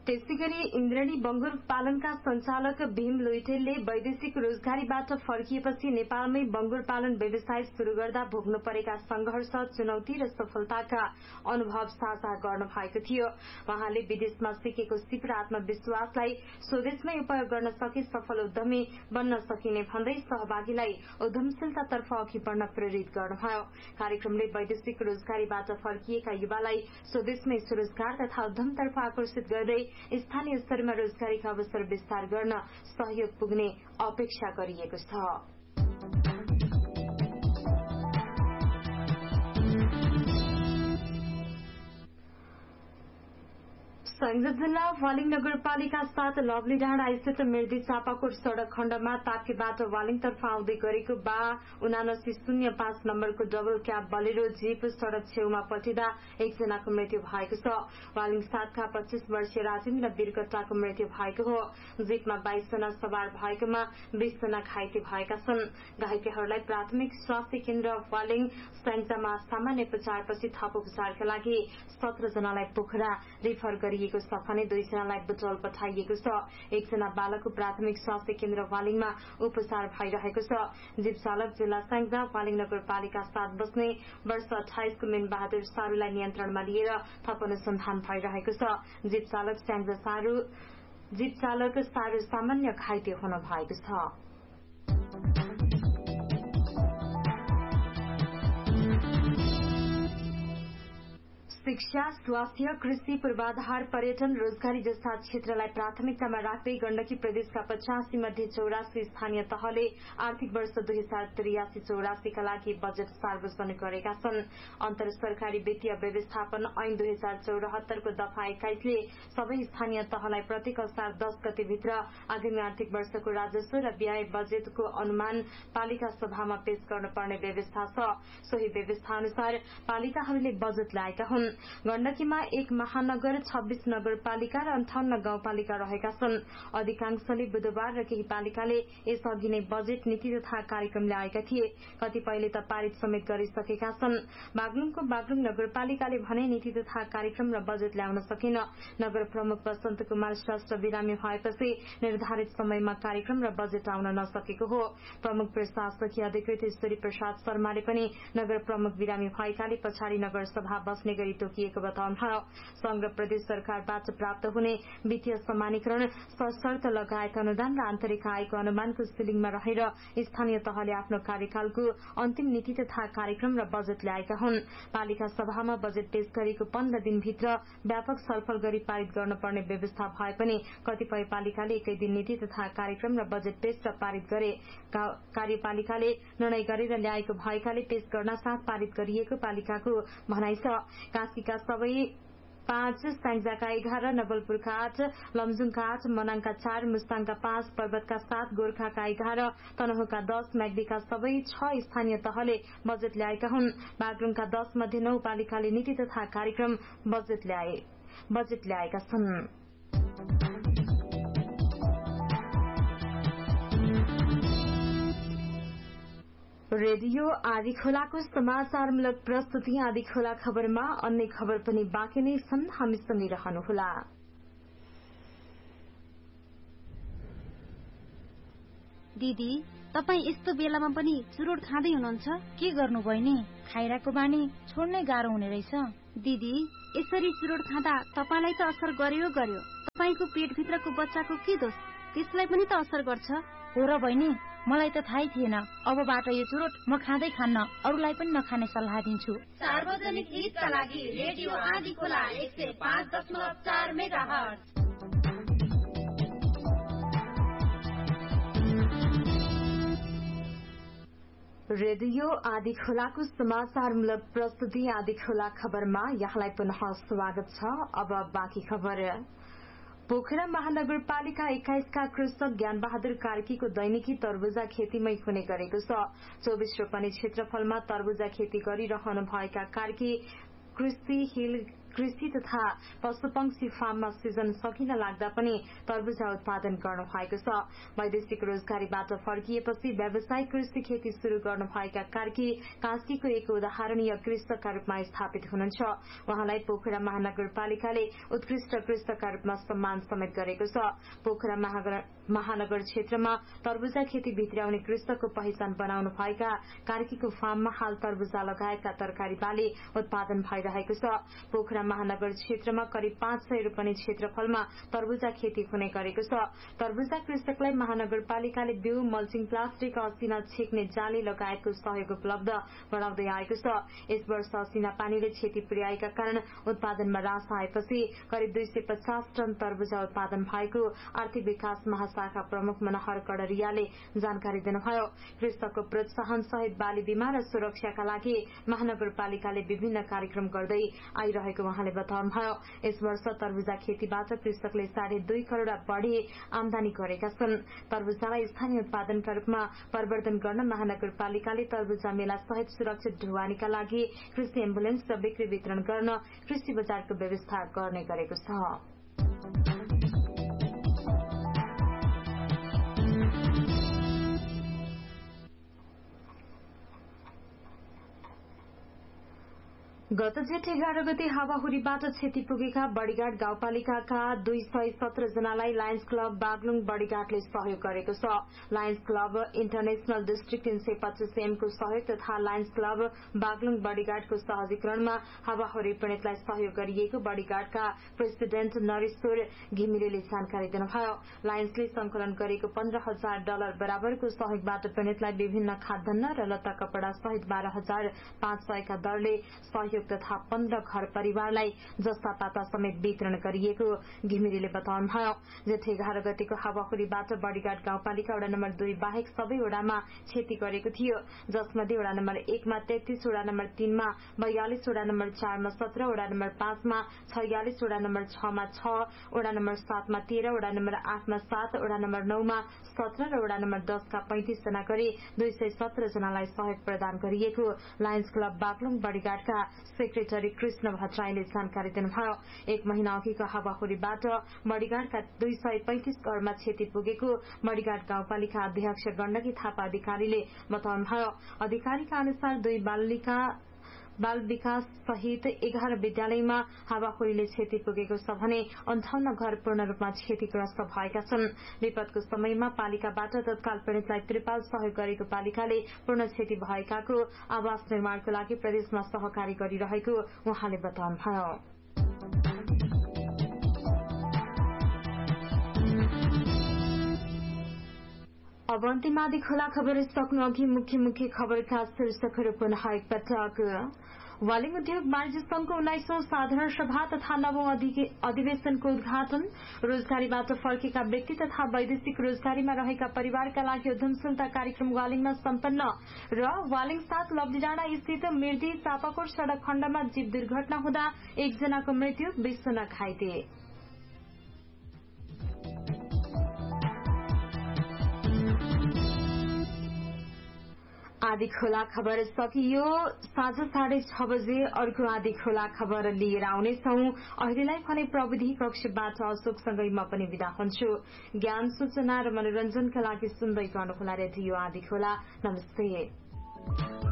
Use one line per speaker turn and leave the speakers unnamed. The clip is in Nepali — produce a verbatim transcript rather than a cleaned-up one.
त्यसैगरी इन्द्रणी बंगुर पालनका संचालक भीम लुइटेलले वैदेशिक रोजगारीबाट फर्किएपछि नेपालमै बंगुर पालन व्यवसाय शुरू गर्दा भोग्नु परेका संघर्ष चुनौती र सफलताका अनुभव साझा गर्नु भएको थियो। वहाँले विदेशमा सिकेको सिप र आत्मविश्वासलाई स्वदेशमै उपयोग गर्न सके सफल उद्यमी बन्न सकिने भन्दै सहभागीलाई उद्यमशीलतातर्फ अघि बढ्न प्रेरित गर्नुभयो। कार्यक्रमले वैदेशिक रोजगारीबाट फर्किएका युवालाई स्वदेशमै स्वरोजगार तथा उद्यमतर्फ आकर्षित गर्दै स्थानीय स्तरमा रोजगारीका अवसर विस्तार गर्न सहयोग पुग्ने अपेक्षा गरिएको छ। संयुक्त जिल्ला वालिङ नगरपालिका साथ लवली डाँडा स्थित मिर्दी चापाकोट सड़क खण्डमा ताप्केबाट वालिङतर्फ आउँदै गरेको बा उनासी शून्य पाँच नम्बरको डबल क्याब बलेरो जीप सड़क छेउमा पल्टिँदा एकजनाको मृत्यु भएको छ। वालिङ सातका पच्चीस वर्षीय राजेन्द्र बिरगट्टाको मृत्यु भएको हो। जीपमा बाइस जना सवार भएकोमा बीस जना घाइते भएका छन्। घाइतेहरूलाई प्राथमिक स्वास्थ्य केन्द्र वालिङ स्याङ्जामा सामान्य उपचारपछि थप उपचारका लागि सत्र जनालाई पोखरा रिफर गरिएको छ भने दुई जनालाई बुटवल पठाइएको छ। एकजना बालकको प्राथमिक स्वास्थ्य केन्द्र वालिङमा उपचार भइरहेको छ। जीप चालक जिल्ला स्याङ्जा वालिङ नगरपालिका साथ बस्ने वर्ष अठाइसको मेन बहादुर सारूलाई नियन्त्रणमा लिएर थप अनुसन्धान भइरहेको छ। जीप चालक स्याङ्जा सारू जीप चालक सारू सामान्य घाइते हुन भएको छ। शिक्षा, स्वास्थ्य, कृषि, पूर्वाधार, पर्यटन, रोजगारी जस्ता क्षेत्रलाई प्राथमिकतामा राख्दै गण्डकी प्रदेशका पचासी मध्ये चौरासी स्थानीय तहले आर्थिक वर्ष दुई हजार त्रियासी चौरासीका लागि बजेट सार्वजनिक गरेका छन्। अन्तर सरकारी वित्तीय व्यवस्थापन ऐन दुई हजार चौरात्तरको दफा एक्काइसले सबै स्थानीय तहलाई प्रत्येक असार दस गतेभित्र आगामी आर्थिक वर्षको राजस्व र व्यय बजेटको अनुमान पालिका सभामा पेश गर्नुपर्ने व्यवस्था छ। सोही व्यवस्था अनुसार पालिकाहरूले बजेट ल्याएका हुन्। गण्डकीमा एक महानगर, छब्बीस नगरपालिका र अन्ठाउन्न गाउँपालिका रहेका छन्। अधिकांशले बुधबार र केही पालिकाले यसअघि नै बजेट नीति तथा कार्यक्रम ल्याएका थिए। कतिपयले त पारित समेत गरिसकेका छन्। बागलुङको बागलुङ नगरपालिकाले भने नीति तथा कार्यक्रम र बजेट ल्याउन सकेन। नगर प्रमुख वसन्त कुमार श्रेष्ठ बिरामी भएपछि निर्धारित समयमा कार्यक्रम र बजेट आउन नसकेको हो। प्रमुख प्रशासकीय अधिकृत ईश्वरी प्रसाद शर्माले पनि नगर प्रमुख बिरामी भएकाले पछाडि नगर सभा बस्ने गरी तोकिएको बताउनुभयो। संघ र प्रदेश सरकारबाट प्राप्त हुने वित्तीय समानीकरण, सशर्त लगायत अनुदान र आन्तरिक आयको अनुमानको सिलिङमा रहेर स्थानीय तहले आफ्नो कार्यकालको अन्तिम नीति तथा कार्यक्रम र बजेट ल्याएका हुन्। पालिका सभामा बजेट पेश गरेको पन्ध्र दिनभित्र व्यापक छलफल गरी पारित गर्नुपर्ने व्यवस्था भए पनि कतिपय पालिकाले एकै दिन नीति तथा कार्यक्रम र बजेट पेश र पारित गरे। कार्यपालिकाले निर्णय गरेर ल्याएको भएकाले पेश गर्न साथ पारित गरिएको पालिकाको भनाइ छ। काशीका सबै पाँच, स्याङ्जाका एघार, नवलपुरका आठ, लमजुङका आठ, मनाङका चार, मुस्ताङका पाँच, पर्वतका सात, गोर्खाका एघार, तनहुँका दस, म्याग्दीका सबै छ स्थानीय तहले बजेट ल्याएका हुन्। बागलुङका दस मध्ये नौ पालिकाले नीति तथा कार्यक्रम बजेट ल्याएका छन्। रेडियो आदिखोलाको समाचारमूलक प्रस्तुति आदिखोला खबरमा अन्य खबर पनि बाँकी नै छन्। हामीसँगै रहनुहोला।
दिदी, तपाई यस्तो बेलामा पनि चुरोट खाँदै हुनुहुन्छ? के गर्नु बहिनी? खाइराको बानी छोड्नै गाह्रो हुने रहेछ। दिदी, यसरी चुरोट खाँदा तपाईलाई त असर गर्यो गर्यो। तपाईको पेटभित्रको बच्चाको के दोष? त्यसलाई पनि त असर गर्छ। हो र बहिनी, मलाई त थाहै थिएन। अबबाट यो चुरोट म खाँदै खान्न, अरूलाई पनि नखाने सल्लाह दिन्छु।
सार्वजनिक हितका लागि रेडियो आदिखोला एक सय पाँच दशमलव चार मेगाहर्ज।
रेडियो आदिखोलाको समाचारमूलक प्रस्तुति आदिखोला खबरमा यहाँलाई पुनः स्वागत छ। अब बाँकी खबर। पोखरा महानगरपालिका एक्काइसका कृषक ज्ञानबहादुर कार्कीको दैनिकी तरबुजा खेतीमै हुने गरेको छ। चौबिस रोपनी क्षेत्रफलमा तरबुजा खेती गरिरहनु भएका कार्की कृषि हिल कृषि तथा पशुपक्षी फार्ममा सिजन सकिन लाग्दा पनि तरबुजा उत्पादन गर्नु भएको छ। वैदेशिक रोजगारीबाट फर्किएपछि व्यावसायिक कृषि खेती शुरू गर्नुभएका कार्की कास्कीको एक उदाहरणीय कृषकका रूपमा स्थापित हुनुहुन्छ। उहाँलाई पोखरा महानगरपालिकाले उत्कृष्ट कृषकका रूपमा सम्मान समेत गरेको छ। पोखरा महानगर क्षेत्रमा तरबुजा खेती भित्र्याउने कृषकको पहिचान बनाउनु भएका कार्कीको फार्ममा हाल तरबुजा लगायतका तरकारी बाली उत्पादन भइरहेको छ। पोखरा महानगर क्षेत्रमा करिब पाँच सय रोपनी क्षेत्रफलमा तरबुजा खेती हुने गरेको छ। तरबुजा कृषकलाई महानगरपालिकाले बिउ, मल्चिङ, प्लास्टिक, असिना छेक्ने जाली लगायतको सहयोग उपलब्ध गराउँदै आएको छ। यस वर्ष असिना पानीले क्षति पुर्याएका कारण उत्पादनमा रास आएपछि करिब दुई सय पचास टन तरबुजा उत्पादन भएको आर्थिक विकास महाशाखा प्रमुख मनोहर कडरियाले जानकारी दिनुभयो। कृषकको प्रोत्साहन सहित बाली बीमा र सुरक्षाका लागि महानगरपालिकाले विभिन्न कार्यक्रम गर्दै आइरहेको उहाँले बताउनुभयो। यस वर्ष तरबुजा खेतीबाट कृषकले साढे दुई करोड़ बढ़ी आमदानी गरेका छन्। तरबुजालाई स्थानीय उत्पादनका रूपमा परिवर्तन गर्न महानगरपालिकाले तरबुजा मेला सहित सुरक्षित ढुवानीका लागि कृषि एम्बुलेन्स र बिक्री वितरण गर्न कृषि बजारको व्यवस्था गर्ने गरेको छ। गत जेठ एघार गते हावाहुरीबाट क्षति पुगेका बडीघाट गाउँपालिकाका दुई सय सत्र जनालाई लायन्स क्लब बागलुङ बडीघाटले सहयोग गरेको छ। लायन्स क्लब इन्टरनेशनल डिस्ट्रिक्ट तीन सय पच्चीस एमको सहयोग तथा लायन्स क्लब बागलुङ बडीघाटको सहजीकरणमा हावाहुरी पीड़ितलाई सहयोग गरिएको बडीघाटका प्रेसिडेन्ट नरेश्वर घिमिरेले जानकारी दिनुभयो। लायन्सले संकलन गरेको पन्ध्र हजार डलर बराबरको सहयोगबाट पीड़ितलाई विभिन्न खाद्यान्न र लत्ता कपड़ा सहित बाह्र हजार पाँच सयका दरले सहयोग तथा पन्ध्र घर परिवारलाई जस्ता पाता समेत वितरण गरिएको घिमिरेले बताउनुभयो। जेठ एघार गतेको हावाहुरीबाट बडीघाट गाउँपालिका वडा नम्बर दुई बाहेक सबै वडामा क्षति गरेको थियो, जसमध्ये वडा नम्बर एकमा तेत्तीस, वडा नम्बर तीनमा बयालिस, वडा नम्बर चारमा सत्र, वडा नम्बर पाँचमा छयालिस, वडा नम्बर छमा छ, वडा नम्बर सातमा तेह्र, वडा नम्बर आठमा सात, वडा नम्बर नौमा सत्र र वडा नम्बर दसका पैंतिस जना गरी दुई सय सत्र जनालाई सहयोग प्रदान गरिएको Lions club Baglung बडीघाटका secretary Krishna भट्टराईले जानकारी दिनुभयो। एक महिना अघिको हावाहुरीबाट बडीघाटका दुई सय पैंतिस घरमा क्षति पुगेको बडीघाट गाउँपालिका अध्यक्ष गण्डकी थापा अधिकारीले बताउनुभयो। अधिकारीका अनुसार दुई बालिका बाल विकास सहित एघार विद्यालयमा हावाहुरीले क्षति पुगेको छ भने अन्ठाउन्न घर पूर्ण रूपमा क्षतिग्रस्त भएका छन्। विपदको समयमा पालिकाबाट तत्काल पीड़ितलाई त्रिपाल सहयोग गरेको पालिकाले पूर्ण क्षति भएकाको आवास निर्माणको लागि प्रदेशमा सहकारी गरिरहेको उहाँले बताउनुभयो। अब अन्तिम आदि खोला खबर सक्नु अघि मुख्य मुख्य खबरका शीर्षकहरू पुनः एकपटक। वालिङ उद्योग वाणिज्य संघको उन्नाइसौं साधारण सभा तथा नवौं अधिवेशनको उद्घाटन, रोजगारीबाट फर्केका व्यक्ति तथा वैदेशिक रोजगारीमा रहेका परिवारका लागि उद्यमशीलता कार्यक्रम वालिङमा सम्पन्न र वालिङ सात लब्धीडाँडा स्थित मिर्दी चापाकोट सड़क खण्डमा जीव दुर्घटना हुँदा एकजनाको मृत्यु, बीस जना घाइते। आदि खोला खबर सकियो। साँझ साढे छ बजे अर्को आदि खोला खबर लिएर आउनेछौं। अहिलेलाई भने प्रविधि कक्षबाट अशोकसँगै म पनि विदा हुन्छु। ज्ञान, सूचना र मनोरञ्जनका लागि सुन्दै गर्नुहोला रेडियो आदि खोला। नमस्ते।